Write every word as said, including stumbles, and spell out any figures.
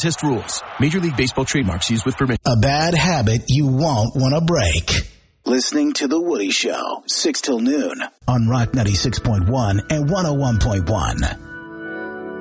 Contest rules. Major League Baseball trademarks used with permission. A bad habit you won't want to break. Listening to The Woody Show, six till noon on Rock ninety-six point one and one oh one point one.